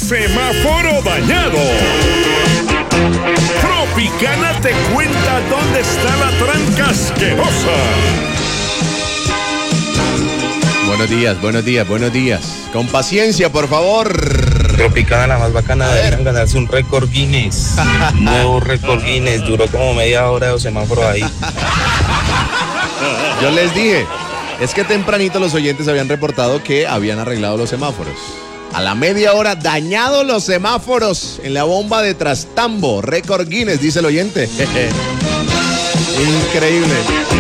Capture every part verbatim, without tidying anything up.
semáforo dañado. Tropicana te cuenta dónde está la tranca asquerosa. Buenos días, buenos días, buenos días. Con paciencia, por favor. Tropicana, la más bacana, deberían ganarse un récord Guinness. Nuevo récord Guinness, duró como media hora de semáforo ahí. Yo les dije, es que tempranito los oyentes habían reportado que habían arreglado los semáforos. A la media hora, dañados los semáforos en la bomba de Trastambo. Récord Guinness, dice el oyente. Increíble.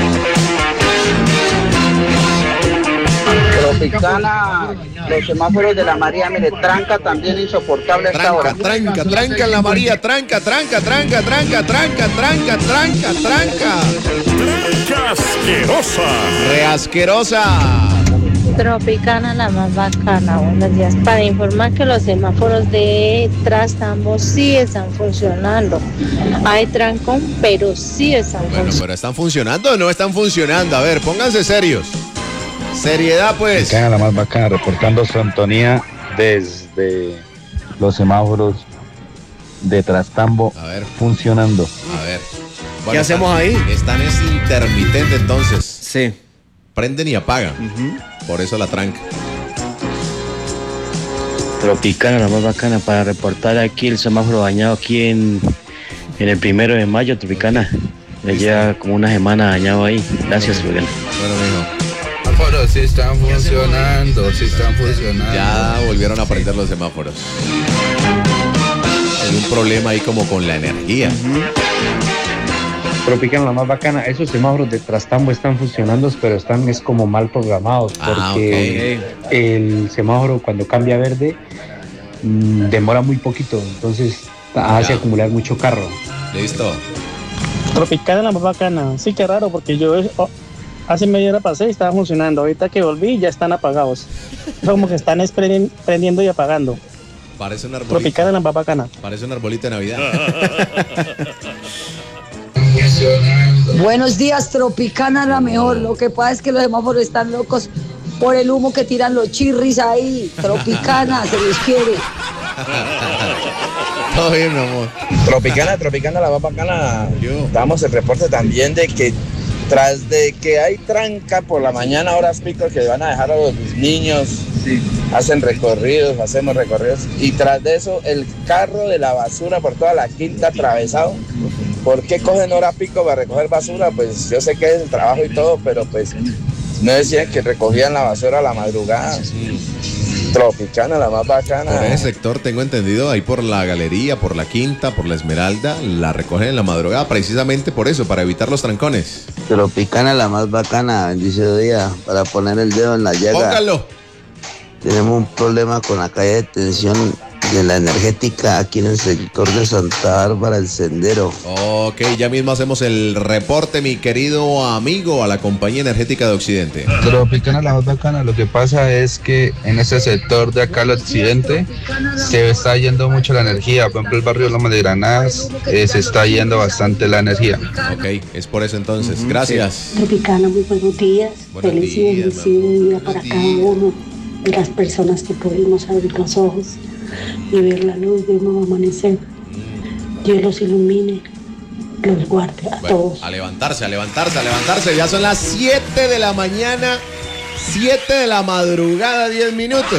Tropicana, los semáforos de la María, mire, tranca también insoportable a esta hora. Tranca, tranca en la María, tranca, tranca, tranca, tranca, tranca, tranca, tranca, tranca. Tranca asquerosa. Reasquerosa. Tropicana, la más bacana. Buenos días. Para informar que los semáforos de Trastambo sí están funcionando. Hay trancón, pero sí están Bueno, funcionando. pero ¿están funcionando o no están funcionando? A ver, pónganse serios. Seriedad, pues. Tropicana, la más bacana, reportando su sintonía desde los semáforos de Trastambo. A ver. Funcionando. A ver. ¿Qué hacemos ahí? Están es intermitente, entonces. Sí. Prenden y apagan. Uh-huh. Por eso la tranca. Tropicana, la más bacana, para reportar aquí el semáforo dañado aquí en, en el primero de mayo, Tropicana. Le lleva como una semana dañado ahí. Gracias, Miguel. Bueno, mijo. Semáforos sí están funcionando, sí están funcionando. Ya volvieron a prender los semáforos. Hay un problema ahí como con la energía. Uh-huh. Tropicana, la más bacana, esos semáforos de Trastambo están funcionando, pero están es como mal programados, porque Ah, okay. el semáforo cuando cambia a verde mmm, demora muy poquito, entonces hace Ya. acumular mucho carro. Listo. Tropicana, la más bacana. Sí, qué raro, porque yo oh, hace media hora pasé y estaba funcionando. Ahorita que volví ya están apagados. Como que están esprendi- prendiendo y apagando. Parece un arbolito. Tropicana, la más bacana. Parece un arbolito de Navidad. Buenos días, Tropicana, la mejor. Lo que pasa es que los semáforos están locos por el humo que tiran los chirris ahí. Tropicana, se les quiere. Todo bien, mi amor. Tropicana, Tropicana, la más bacana. Yo. Damos el reporte también de que tras de que hay tranca por la mañana, horas pico, que van a dejar a los niños, sí. Hacen recorridos, hacemos recorridos, y tras de eso el carro de la basura por toda la quinta atravesado. ¿Por qué cogen hora pico para recoger basura? Pues yo sé que es el trabajo y todo, pero pues no decían que recogían la basura a la madrugada. Tropicana, la más bacana. Por ese sector tengo entendido, ahí por la Galería, por la Quinta, por la Esmeralda, la recogen en la madrugada precisamente por eso, para evitar los trancones. Tropicana, la más bacana, bendecido día, para poner el dedo en la llaga. Póngalo. Tenemos un problema con la calle de tensión de la energética aquí en el sector de Santa Bárbara, el Sendero. Ok, ya mismo hacemos el reporte, mi querido amigo, a la Compañía Energética de Occidente. Tropicana, la más bacana. Lo que pasa es que en ese sector de acá al occidente se está yendo mucho la energía. Por ejemplo, el barrio Loma de Granadas eh, se está yendo bastante la energía. Ok, es por eso entonces. Uh-huh, gracias. Tropicana, muy buenos días. Buenos Feliz y días, bendecido día para cada uno de las personas que pudimos abrir los ojos y ver la luz de un nuevo amanecer. Dios los ilumine, los guarde a bueno, todos. A levantarse, a levantarse, a levantarse. Ya son las siete de la mañana, siete de la madrugada, diez minutos.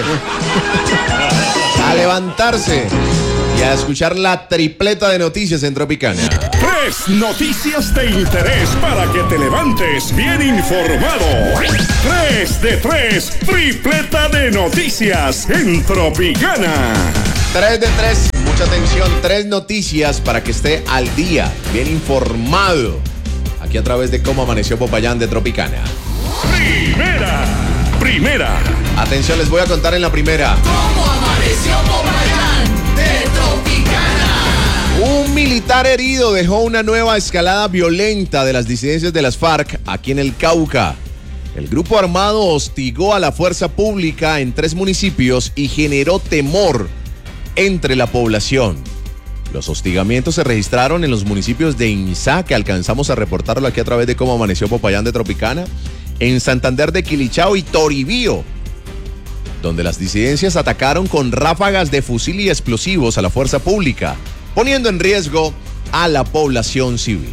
A levantarse y a escuchar la tripleta de noticias en Tropicana. Tres noticias de interés para que te levantes bien informado. Tres de tres, tripleta de noticias en Tropicana. Tres de tres, mucha atención, tres noticias para que esté al día, bien informado. Aquí a través de Cómo Amaneció Popayán de Tropicana. Primera, primera. Atención, les voy a contar en la primera. ¿Cómo amaneció Popayán de Tropicana? Un militar herido dejó una nueva escalada violenta de las disidencias de las FARC aquí en el Cauca. El grupo armado hostigó a la fuerza pública en tres municipios y generó temor entre la población. Los hostigamientos se registraron en los municipios de Inizá, que alcanzamos a reportarlo aquí a través de Cómo Amaneció Popayán de Tropicana, en Santander de Quilichao y Toribío. donde las disidencias atacaron con ráfagas de fusil y explosivos a la fuerza pública, poniendo en riesgo a la población civil.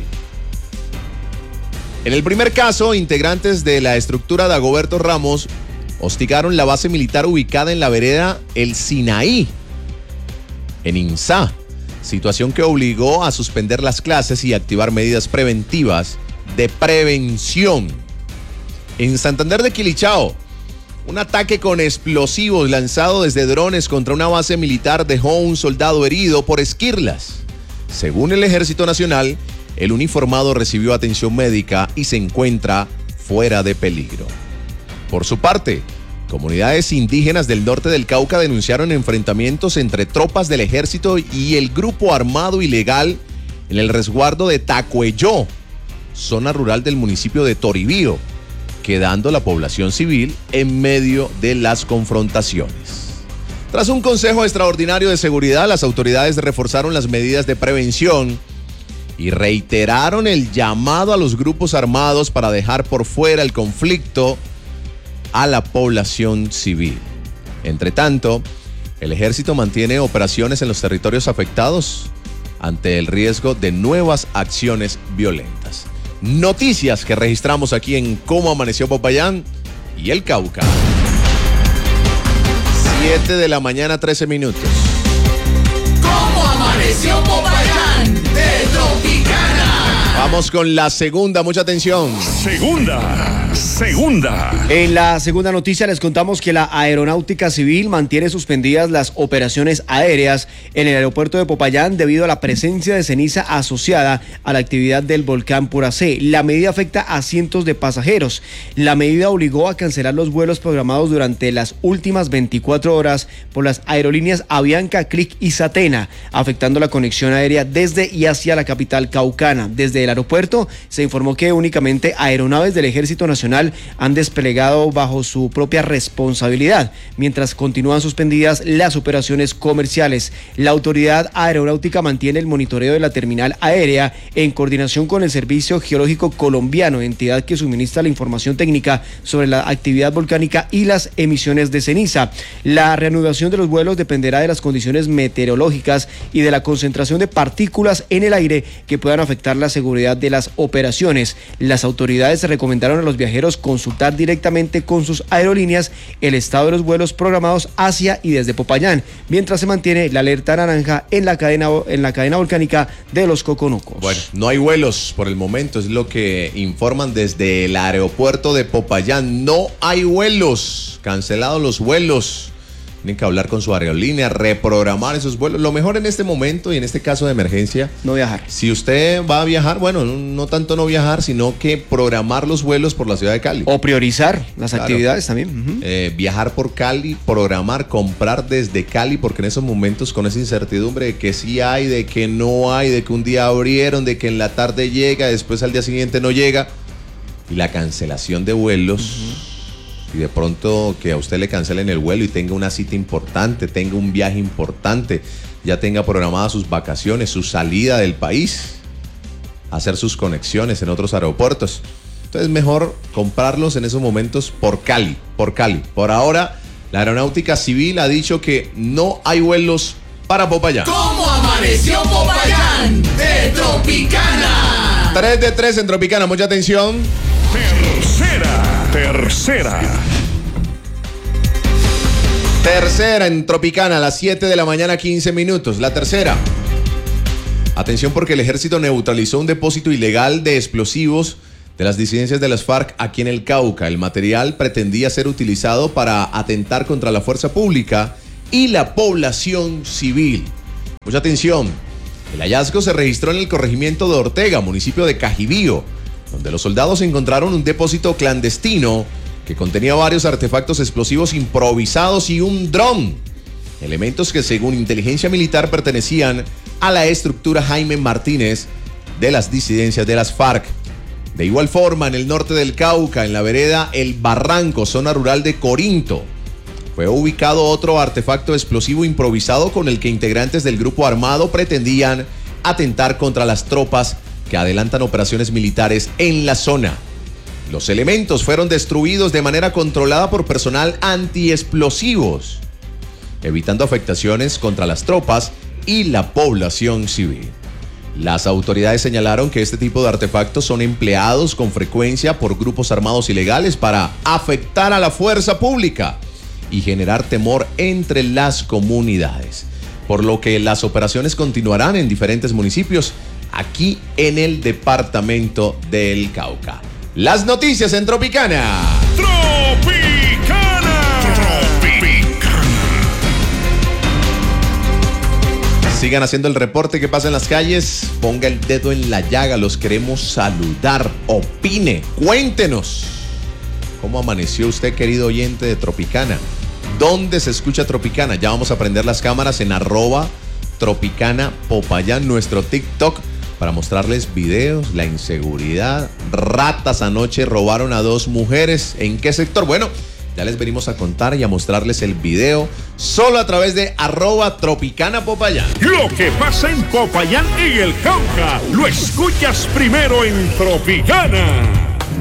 En el primer caso, integrantes de la estructura de Dagoberto Ramos hostigaron la base militar ubicada en la vereda El Sinaí, en Inzá, situación que obligó a suspender las clases y activar medidas preventivas de prevención. En Santander de Quilichao, un ataque con explosivos lanzado desde drones contra una base militar dejó un soldado herido por esquirlas. Según el Ejército Nacional, el uniformado recibió atención médica y se encuentra fuera de peligro. Por su parte, comunidades indígenas del norte del Cauca denunciaron enfrentamientos entre tropas del ejército y el grupo armado ilegal en el resguardo de Tacuelló, zona rural del municipio de Toribío, quedando la población civil en medio de las confrontaciones. Tras un consejo extraordinario de seguridad, las autoridades reforzaron las medidas de prevención y reiteraron el llamado a los grupos armados para dejar por fuera el conflicto a la población civil. Entre tanto, el ejército mantiene operaciones en los territorios afectados ante el riesgo de nuevas acciones violentas. Noticias que registramos aquí en Cómo Amaneció Popayán y el Cauca. siete de la mañana, trece minutos. ¿Cómo amaneció Popayán de Tropicana? Vamos con la segunda, mucha atención. Segunda, segunda. En la segunda noticia les contamos que la Aeronáutica Civil mantiene suspendidas las operaciones aéreas en el aeropuerto de Popayán debido a la presencia de ceniza asociada a la actividad del volcán Puracé. La medida afecta a cientos de pasajeros. La medida obligó a cancelar los vuelos programados durante las últimas veinticuatro horas por las aerolíneas Avianca, Clic y Satena, afectando la conexión aérea desde y hacia la capital caucana. Desde el aeropuerto se informó que únicamente aeronaves del Ejército Nacional han desplegado bajo su propia responsabilidad, mientras continúan suspendidas las operaciones comerciales. La autoridad aeronáutica mantiene el monitoreo de la terminal aérea en coordinación con el Servicio Geológico Colombiano, entidad que suministra la información técnica sobre la actividad volcánica y las emisiones de ceniza. La reanudación de los vuelos dependerá de las condiciones meteorológicas y de la concentración de partículas en el aire que puedan afectar la seguridad de las operaciones. Las autoridades recomendaron a los viajeros consultar directamente con sus aerolíneas el estado de los vuelos programados hacia y desde Popayán, mientras se mantiene la alerta naranja en la cadena, en la cadena volcánica de los Coconocos. Bueno, no hay vuelos por el momento, es lo que informan desde el aeropuerto de Popayán. No hay vuelos, cancelados los vuelos. Tienen que hablar con su aerolínea, reprogramar esos vuelos. Lo mejor en este momento y en este caso de emergencia, no viajar. Si usted va a viajar, bueno, no, no tanto no viajar, sino que programar los vuelos por la ciudad de Cali. O priorizar las claro. actividades también. Uh-huh. Eh, viajar por Cali, programar, comprar desde Cali, porque en esos momentos con esa incertidumbre de que sí hay, de que no hay, de que un día abrieron, de que en la tarde llega, después al día siguiente no llega, y la cancelación de vuelos... Uh-huh. Y de pronto que a usted le cancelen el vuelo y tenga una cita importante, tenga un viaje importante, ya tenga programadas sus vacaciones, su salida del país, hacer sus conexiones en otros aeropuertos. Entonces mejor comprarlos en esos momentos por Cali, por Cali. Por ahora, la Aeronáutica Civil ha dicho que no hay vuelos para Popayán. ¿Cómo amaneció Popayán de Tropicana? tres de tres en Tropicana, mucha atención. Tercera, tercera. Tercera en Tropicana, a las siete de la mañana, quince minutos. La tercera. Atención porque el ejército neutralizó un depósito ilegal de explosivos de las disidencias de las FARC aquí en el Cauca. El material pretendía ser utilizado para atentar contra la fuerza pública y la población civil. Mucha atención. El hallazgo se registró en el corregimiento de Ortega, municipio de Cajibío, donde los soldados encontraron un depósito clandestino que contenía varios artefactos explosivos improvisados y un dron. Elementos que según inteligencia militar pertenecían a la estructura Jaime Martínez de las disidencias de las FARC. De igual forma, en el norte del Cauca, en la vereda El Barranco, zona rural de Corinto, fue ubicado otro artefacto explosivo improvisado con el que integrantes del grupo armado pretendían atentar contra las tropas que adelantan operaciones militares en la zona. Los elementos fueron destruidos de manera controlada por personal antiexplosivos, evitando afectaciones contra las tropas y la población civil. Las autoridades señalaron que este tipo de artefactos son empleados con frecuencia por grupos armados ilegales para afectar a la fuerza pública y generar temor entre las comunidades, por lo que las operaciones continuarán en diferentes municipios aquí en el departamento del Cauca. Las noticias en Tropicana. Tropicana. Tropicana. Sigan haciendo el reporte que pasa en las calles. Ponga el dedo en la llaga. Los queremos saludar. Opine. Cuéntenos. ¿Cómo amaneció usted, querido oyente de Tropicana? ¿Dónde se escucha Tropicana? Ya vamos a prender las cámaras en arroba Tropicana Popayán, nuestro TikTok, para mostrarles videos, la inseguridad. Ratas anoche robaron a dos mujeres. ¿En qué sector? Bueno, ya les venimos a contar y a mostrarles el video solo a través de arroba Tropicana Popayán. Lo que pasa en Popayán y el Cauca, lo escuchas primero en Tropicana.